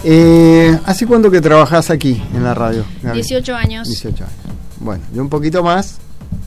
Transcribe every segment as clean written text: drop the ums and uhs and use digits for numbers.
¿Hace cuánto que trabajás aquí en la radio, Gaby? 18 años. 18 años. Bueno, yo un poquito más.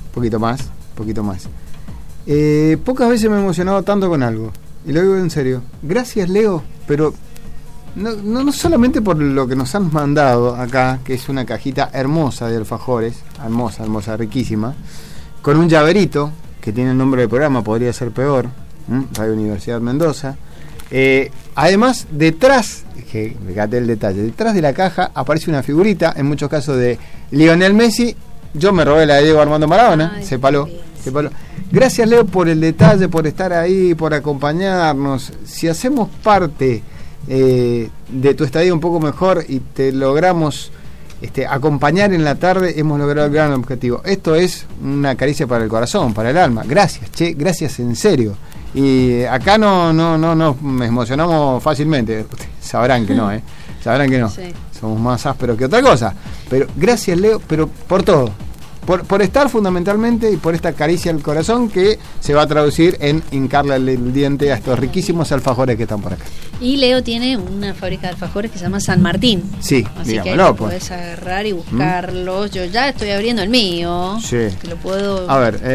Pocas veces me he emocionado tanto con algo. Y lo digo en serio. Gracias, Leo, pero no solamente por lo que nos han mandado acá, que es una cajita hermosa de alfajores, hermosa, riquísima, con un llaverito, que tiene el nombre del programa, podría ser peor, Radio Universidad Mendoza. Además, detrás, fíjate el detalle, detrás de la caja aparece una figurita, en muchos casos de Lionel Messi. Yo me robé la de Diego Armando Maradona, se paló. Gracias, Leo, por el detalle, por estar ahí, por acompañarnos. Si hacemos parte de tu estadía un poco mejor y te logramos acompañar en la tarde, hemos logrado el gran objetivo. Esto es una caricia para el corazón, para el alma. Gracias, gracias en serio. Y acá no nos emocionamos fácilmente. Sabrán que no, sabrán que no. Sí. Somos más ásperos que otra cosa. Pero gracias, Leo, pero por todo. Por estar fundamentalmente y por esta caricia al corazón que se va a traducir en hincarle el diente a estos riquísimos alfajores que están por acá. Y Leo tiene una fábrica de alfajores que se llama San Martín. Sí, así que ahí podés agarrar y buscarlos. Yo ya estoy abriendo el mío. Sí. Que lo puedo. A ver,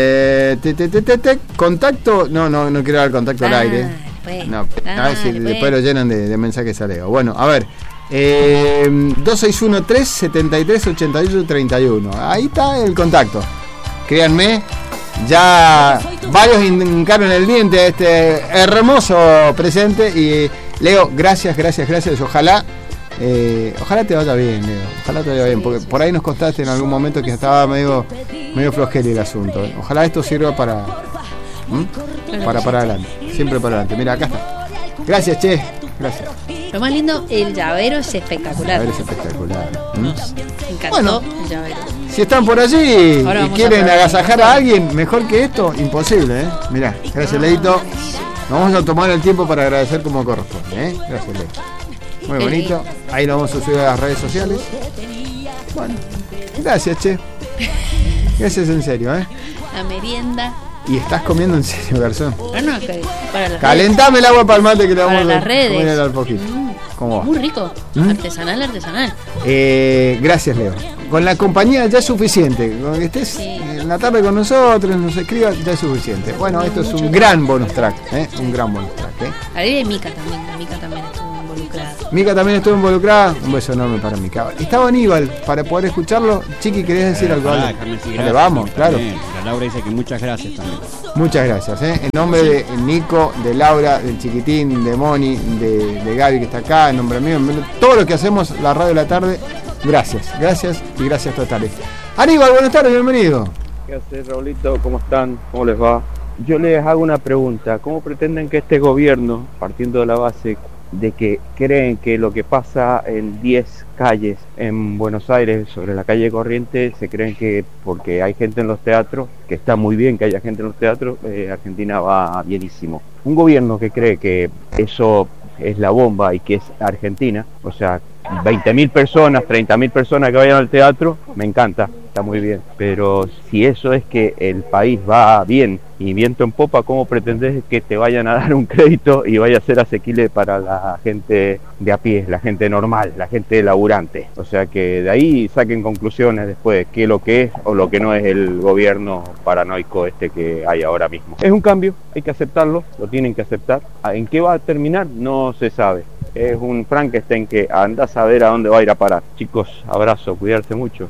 contacto. No quiero dar contacto al aire. A ver si después lo llenan de mensajes a Leo. Bueno, a ver. 2613-7388-31. Ahí está el contacto. Créanme, ya varios hincaron el diente a este hermoso presente. Y Leo, gracias. Ojalá te vaya bien, Leo. Ojalá te vaya bien, porque por ahí nos contaste en algún momento que estaba medio flojero el asunto. Ojalá esto sirva para adelante. Siempre para adelante. Mira, acá está. Gracias, gracias. Lo más lindo, el llavero es espectacular. Nos encantó, bueno, el llavero. Si están por allí y quieren agasajar a alguien mejor que esto, imposible, Mirá, gracias, Leito. Nos vamos a tomar el tiempo para agradecer como corresponde, Gracias, Leo. Muy bonito. Ahí lo vamos a subir a las redes sociales. Bueno, gracias, Gracias en serio, La merienda. Y estás comiendo en serio, garzón. Bueno, para calentame el agua para el mate que le vamos a comer al poquito. ¿Cómo va? Muy rico. Artesanal. Gracias, Leo. Con la compañía ya es suficiente. Con que estés en la tarde con nosotros, nos escribas, ya es suficiente. Bueno, esto es un gran bonus track. Un gran bonus track. Ahí de Mica también. Mica también estuvo involucrada. Mica también estuvo involucrada. Un beso enorme para Mica. Estaba Aníbal para poder escucharlo. Chiqui, ¿querías decir algo? Carmen, vamos, claro. La Laura dice que muchas gracias también. Muchas gracias, En nombre de Nico, de Laura, del Chiquitín, de Moni, de Gaby que está acá, en nombre mío, todo lo que hacemos la radio de la tarde, gracias y gracias totales. Aníbal, buenas tardes, bienvenido. ¿Qué haces, Raulito? ¿Cómo están? ¿Cómo les va? Yo les hago una pregunta. ¿Cómo pretenden que este gobierno, partiendo de la base de que creen que lo que pasa en 10 calles en Buenos Aires, sobre la calle Corrientes, se creen que porque hay gente en los teatros, que está muy bien que haya gente en los teatros, Argentina va bienísimo? Un gobierno que cree que eso es la bomba y que es Argentina, o sea, 20.000 personas, 30.000 personas que vayan al teatro, me encanta, está muy bien, pero si eso es que el país va bien y viento en popa, ¿cómo pretendés que te vayan a dar un crédito y vaya a ser asequible para la gente de a pie, la gente normal, la gente laburante? O sea que de ahí saquen conclusiones después, qué es lo que es o lo que no es el gobierno paranoico que hay ahora mismo. Es un cambio, hay que aceptarlo, lo tienen que aceptar. ¿En qué va a terminar? No se sabe. Es un Frankenstein que anda a saber a dónde va a ir a parar. Chicos, abrazo, cuidarse mucho.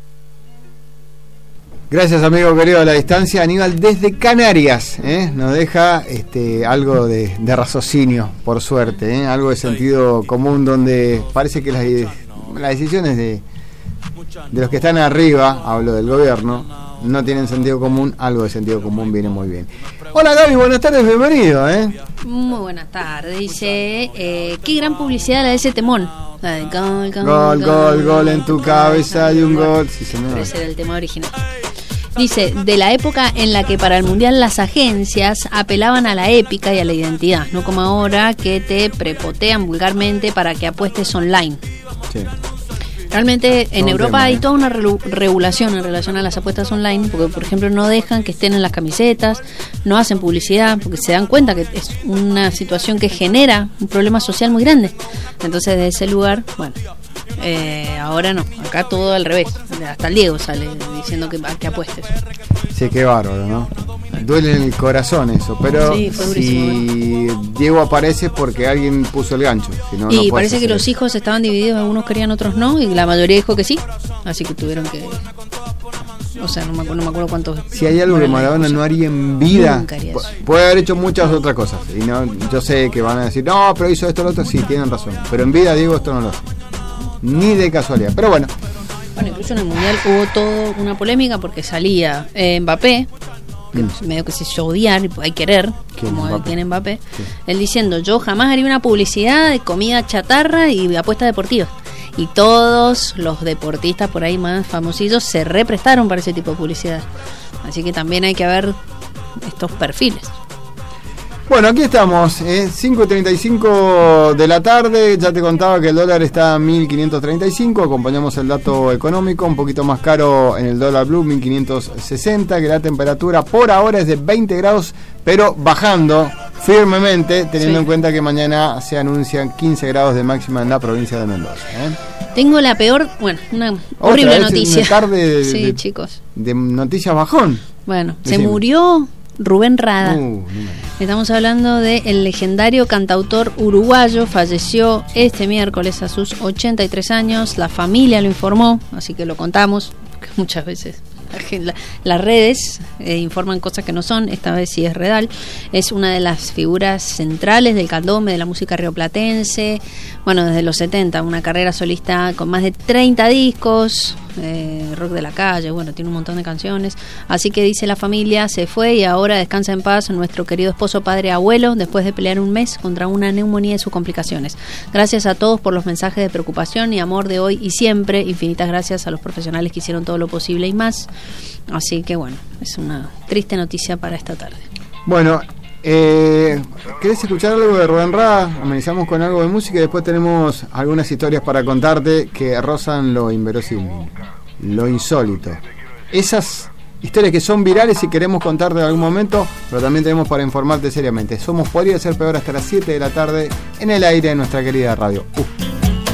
Gracias, amigo querido a la distancia. Aníbal desde Canarias, nos deja algo de raciocinio, por suerte, algo de sentido común, donde parece que las decisiones de los que están arriba, hablo del gobierno, no tienen sentido común. Algo de sentido común viene muy bien. Hola, Gaby, buenas tardes, bienvenido. Muy buenas tardes. Dice, qué gran publicidad la de ese temón. La de gol en tu cabeza hay un gol. Sí, señor. Ese era el tema original. Dice, de la época en la que para el mundial las agencias apelaban a la épica y a la identidad, no como ahora que te prepotean vulgarmente para que apuestes online. Sí. Realmente en un Europa tema, hay toda una regulación en relación a las apuestas online, porque por ejemplo no dejan que estén en las camisetas, no hacen publicidad, porque se dan cuenta que es una situación que genera un problema social muy grande. Entonces de ese lugar, bueno, ahora no, acá todo al revés, hasta el Diego sale diciendo que apuestes. Sí, qué bárbaro, ¿no? Duele en el corazón eso, pero Sí, fue si Diego aparece es porque alguien puso el gancho. Si no, Y no parece que hacer los eso. hijos estaban divididos, algunos querían, otros no, y la mayoría dijo que sí, así que tuvieron que... O sea, no me acuerdo cuántos... Si hay algo que Maradona no haría en vida, Nunca haría eso. puede haber hecho muchas otras cosas. Y no, yo sé que van a decir, no, pero hizo esto, lo otro. Sí, tienen razón. Pero en vida, Diego, esto no lo hace. Ni de casualidad. Pero bueno, Bueno, incluso en el Mundial hubo toda una polémica porque salía Mbappé, que medio que se hizo odiar, hay querer, ¿Quién, como Mbappé? tiene Mbappé, Sí. él diciendo, yo jamás haría una publicidad de comida chatarra y de apuestas deportivas. Y todos los deportistas por ahí más famosillos se represtaron para ese tipo de publicidad. Así que también hay que ver estos perfiles. bueno, aquí estamos, 5:35 de la tarde. Ya te contaba que el dólar está a 1.535. Acompañamos el dato económico, un poquito más caro en el dólar blue, 1.560. Que la temperatura por ahora es de 20 grados, pero bajando firmemente, teniendo en cuenta que mañana se anuncian 15 grados de máxima en la provincia de Mendoza. Tengo la peor, bueno, una Otra horrible vez noticia. una tarde Sí, chicos. de noticias bajón. Bueno, Decime. se murió Rubén Rada. No me- Estamos hablando del legendario cantautor uruguayo, falleció este miércoles a sus 83 años, la familia lo informó, así que lo contamos, que muchas veces las redes informan cosas que no son, esta vez sí es real. Es una de las figuras centrales del candombe, de la música rioplatense, bueno, desde los 70, una carrera solista con más de 30 discos, rock de la calle, bueno, tiene un montón de canciones, así que dice la familia, se fue y ahora descansa en paz nuestro querido esposo, padre, abuelo, después de pelear un mes contra una neumonía y sus complicaciones. Gracias a todos por los mensajes de preocupación y amor de hoy y siempre, infinitas gracias a los profesionales que hicieron todo lo posible y más. Así que bueno, es una triste noticia para esta tarde. Bueno, ¿querés escuchar algo de Rubén Rada? Amenizamos con algo de música y después tenemos algunas historias para contarte que rozan lo inverosímil, lo insólito. Esas historias que son virales y queremos contarte en algún momento, pero también tenemos para informarte seriamente. Somos Podría Ser Peor hasta las 7 de la tarde en el aire de nuestra querida radio.